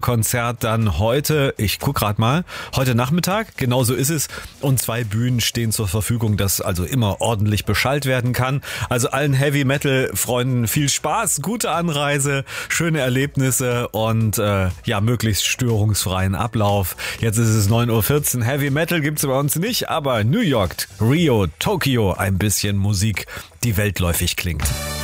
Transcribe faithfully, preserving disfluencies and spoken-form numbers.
Konzert dann heute, ich guck gerade mal, heute Nachmittag, genau so ist es. Und zwei Bühnen stehen zur Verfügung, dass also immer ordentlich beschallt werden kann. Also allen Heavy-Metal-Freunden viel Spaß, gute Anreise, schöne Erlebnisse und äh, ja, möglichst störungsfreien Ablauf. Jetzt ist es neun Uhr vierzehn, Heavy Metal gibt's bei uns nicht, aber New York, Rio, Tokio, ein bisschen Musik, die weltläufig klingt.